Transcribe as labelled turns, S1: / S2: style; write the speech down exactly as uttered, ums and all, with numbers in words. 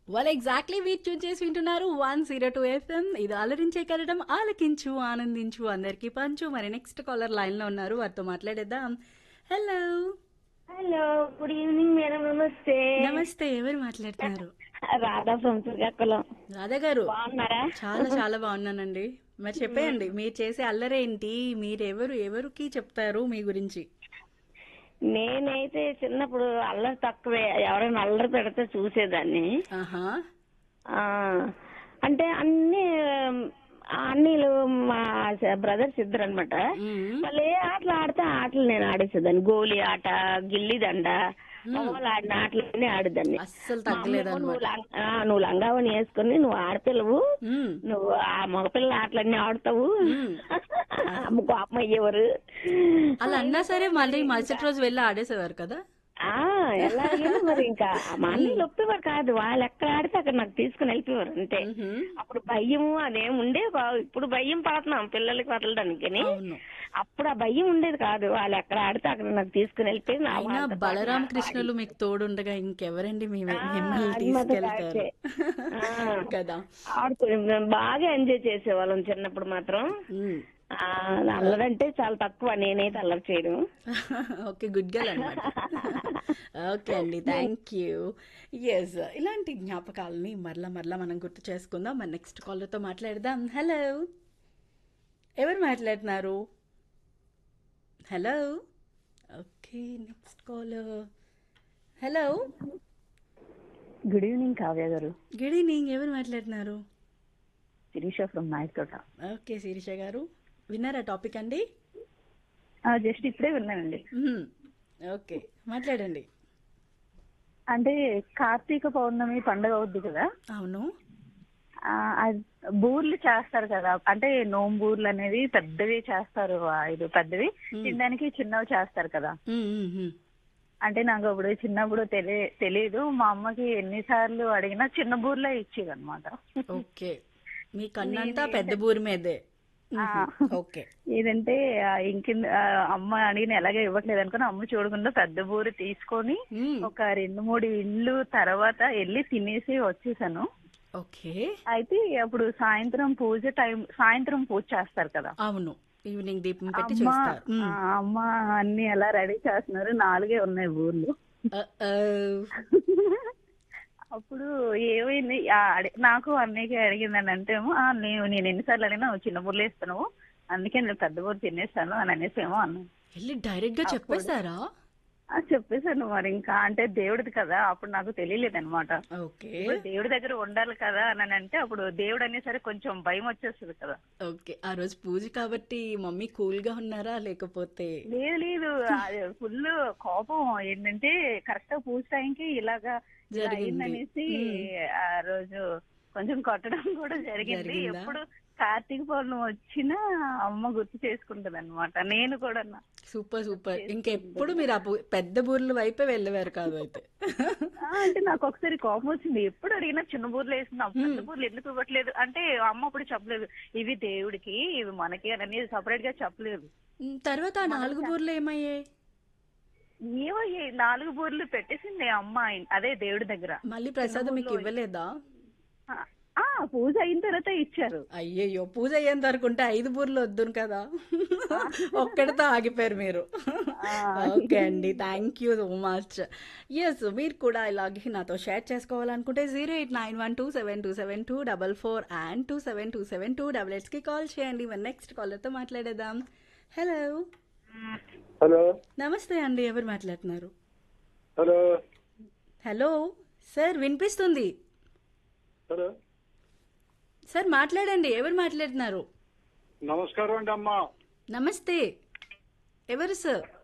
S1: వాళ్ళు exactly wheat చూస్ చేసి వింటున్నారు వన్ జీరో టూ ఎఫ్ఎం. ఇది అలరించే కరడం ఆలకించు ఆనందించు అందరికీ పంచు. మరి నెక్స్ట్ కాలర్ లైన్ లో ఉన్నారు, వారితో మాట్లాడేద్దాం. Hello
S2: hello, good evening madam. నమస్తే.
S1: నమస్తే, ఎవరు మాట్లాడుతున్నారు?
S2: రాధా ఫ్రమ్ శ్రీకాకుళం.
S1: రాధా గారు,
S2: బాగున్నారా?
S1: చాలా చాలా బాగున్నానండి. మరి చెప్పేయండి, మీరు చేసే అల్లరేంటి? మీరెవరు, ఎవరికి చెప్తారు మీ గురించి?
S2: నేనైతే చిన్నప్పుడు అల్లరి తక్కువే, ఎవరైనా అల్లరి పెడితే చూసేదాన్ని.
S1: ఆహా,
S2: ఆ అంటే అన్ని అన్నీలు మా బ్రదర్స్ ఇద్దరు అనమాట.
S1: మ్మ్.
S2: వాళ్ళు ఏ ఆటలు ఆడితే ఆ ఆటలు నేను ఆడేసేదాన్ని. గోలీ ఆట, గిల్లి దండ, మగవాళ్ళు ఆడిన ఆటలన్నీ ఆడేదాన్ని.
S1: అస్సలు
S2: మా అమ్మేమో
S1: తగ్గలేదన్నమాట.
S2: నువ్వు లం- ఆ, నువ్వు లంగావని వేసుకుని నువ్వు ఆడపిల్లవు,
S1: మ్మ్.
S2: నువ్వు ఆ మగపిల్ల ఆటలన్నీ ఆడతావు
S1: మ్మ్.
S2: అమ్మ కోపం అయ్యేవారు.
S1: అలా అన్నా సరే మళ్ళీ మరుసటి రోజు వెళ్ళి ఆడేసేవారు కదా.
S2: ఆ ఎలాగే మరి ఇంకా మా అన్నీళ్ళు ఒప్పేవారు కాదు. వాళ్ళు ఎక్కడ ఆడితే అక్కడ నాకు తీసుకుని వెళ్ళిపోయారు అంతే.
S1: మ్హూ.
S2: అప్పుడు భయము అదేం ఉండేది కాదు. ఇప్పుడు భయం పడుతున్నాం పిల్లలకి వదలడానికి.
S1: అవును.
S2: అప్పుడు ఆ భయం ఉండేది కాదు. వాళ్ళు ఎక్కడ ఆడితే అక్కడ నాకు తీసుకుని వెళ్ళిపోయి నా
S1: అయినా
S2: వాళ్ళతో పాటు
S1: బలరామ
S2: నాకు
S1: కృష్ణులు మీకు తోడుండగా ఇంకెవరండి మీ
S2: ఆ,
S1: మిమ్మల్ని
S2: అది మాత్రం
S1: తీసుకెళ్తారు
S2: కరెక్టే. ఆ,
S1: కదా.
S2: ఆడుకుని మేము బాగా ఎంజాయ్ చేసేవాళ్ళం చిన్నప్పుడు మాత్రం.
S1: మ్మ్.
S2: ఆ, అల్లరంటే చాలా తక్కువ, నేనైతే అల్లరి చేయడం.
S1: ఓకే, గుడ్ గర్ల్ అనమాట. ఓకే అండి, థ్యాంక్ యూ. ఎస్, ఇలాంటి జ్ఞాపకాలని మరలా మరలా మనం గుర్తు చేసుకుందాం. మన నెక్స్ట్ కాలర్తో మాట్లాడదాం. హలో, ఎవరు మాట్లాడుతున్నారు? Hello. Okay, next caller. Hello,
S3: good evening Kavya గారు.
S1: గుడ్ ఈవినింగ్, ఎవరు మాట్లాడుతున్నారు?
S3: శిరీష ఫ్రమ్ నాయకోట.
S1: ఓకే శిరీష గారు, విన్నారా టాపిక్ అండి?
S3: జస్ట్ ఇప్పుడే విన్నానండి.
S1: మ్మ్. ఓకే, మాట్లాడండి.
S3: అంటే కార్తీక పౌర్ణమి పండుగ అవుద్ది కదా,
S1: అవును.
S3: ఆ, అది బూర్లు చేస్తారు కదా, అంటే నోంబూర్లు అనేది పెద్దవి చేస్తారు, ఐదు పెద్దవి తినడానికి చిన్నవి చేస్తారు కదా.
S1: మ్మ్, మ్మ్, మ్మ్.
S3: అంటే నాకు అప్పుడు చిన్నప్పుడు తెలియ తెలియదు మా అమ్మకి ఎన్నిసార్లు అడిగినా చిన్న బూర్లే ఇచ్చేది అనమాట.
S1: ఓకే, మీ కన్నంతా పెద్ద బూరి మీదే. మ్మ్. ఓకే.
S3: ఏదంటే ఆ ఇంకింద ఆ అమ్మ అడిగిన ఎలాగే ఇవ్వట్లేదు అనుకుని అమ్మ చూడకుండా పెద్ద బూరి తీసుకొని
S1: మ్మ్.
S3: ఒక రెండు మూడు ఇళ్ళు తర్వాత వెళ్ళి తినేసి వచ్చేసాను.
S1: ఓకే.
S3: అయితే అప్పుడు సాయంత్రం పూజ టైం, సాయంత్రం పూజ చేస్తారు కదా,
S1: అవును, ఈవినింగ్ దీపం పెట్టి
S3: అమ్మ
S1: చేస్తారు.
S3: ఆ,
S1: మ్మ్.
S3: అమ్మ అన్ని ఎలా రెడీ చేస్తున్నారు, నాలుగే ఉన్నాయి ఊర్లు.
S1: అ, ఆ.
S3: అప్పుడు ఏమైంది ఆ, అడి- నాకు అన్నయ్యకి అడిగిందని అంటే ఏమో, "ఆ, నేను నేను ఎన్నిసార్లు అడిగినా నువ్వు చిన్న బుర్రలు వేస్తున్నావు, అందుకే నేను పెద్ద బుర్ర తినేస్తాను" అని అనేసేమో అన్నాను.
S1: వెళ్ళి డైరెక్ట్ గా చెప్పేశారా?
S3: ఆ, చెప్పేశాను. మరి ఇంకా అంటే దేవుడిది కదా, అప్పుడు నాకు తెలియలేదు అనమాట.
S1: ఓకే.
S3: ఇప్పుడు దేవుడి దగ్గర ఉండాలి కదా అని అంటే అప్పుడు దేవుడు అనేసరికి కొంచెం భయం వచ్చేస్తుంది కదా.
S1: ఓకే, ఆ రోజు పూజ కాబట్టి మమ్మీ కూల్ గా ఉన్నారా లేకపోతే?
S3: లేదు లేదు, ఫుల్ కోపం. ఏంటంటే కరెక్ట్ గా పూజ టైంకి ఇలాగా ఇలా
S1: జరిగింది.
S3: అయిందనేసి ఆ రోజు కొంచెం కొట్టడం కూడా జరిగింది.
S1: జరిగిందా?
S3: ఎప్పుడు కార్తీక పౌర్ణమి వచ్చినా అమ్మ గుర్తు చేసుకుంటది అనమాట. నేను కూడా
S1: సూపర్ సూపర్. ఇంకెప్పుడు మీరు ఆ పు- పెద్ద బూర్ల వైపే వెళ్ళేవారు కాదు అయితే.
S3: ఆ, అంటే నాకు ఒకసారి కోపం వచ్చింది. ఎప్పుడు అడిగినా చిన్న బూర్లు వేస్తున్నాం, పెద్ద బూర్లు ఎందుకు ఇవ్వట్లేదు అంటే అమ్మ అప్పుడు చెప్పలేదు, ఇవి దేవుడికి ఇవి మనకి అని అనేది సపరేట్ గా చెప్పలేదు.
S1: మ్, తర్వాత ఆ నాలుగు బూర్లు ఏమయ్యాయి?
S3: ఏవో ఈ నాలుగు బూర్లు పెట్టేసింది అమ్మ ఆయన- అదే దేవుడి దగ్గర.
S1: మళ్ళీ ప్రసాదం మీకు ఇవ్వలేదా?
S3: ఆ, ఆ, పూజ అయిన తర్వాత ఇచ్చారు.
S1: అయ్యయ్యో, పూజ అయ్యేంత వరకు ఉంటే ఐదు బూర్లు వద్దును కదా. ఒక్కడితో ఆగిపోయారు మీరు. ఓకే అండి, thank you so much. Yes, మీరు కూడా ఇలాగే నాతో షేర్ చేసుకోవాలనుకుంటే zero eight nine one two seven two seven two double four and two seven two seven two double ఎయిట్స్కి call చేయండి. మరి నెక్స్ట్ కాలర్తో మాట్లాడేద్దాం. హలో.
S4: హలో.
S1: నమస్తే అండి, ఎవరు మాట్లాడుతున్నారు?
S4: హలో.
S1: హలో సార్, వినిపిస్తుంది
S4: హలో.
S1: సార్, మాట్లాడండి. ఎవరు మాట్లాడుతున్నారు?
S4: నమస్కారం అండి అమ్మా.
S1: నమస్తే, ఎవరు సార్?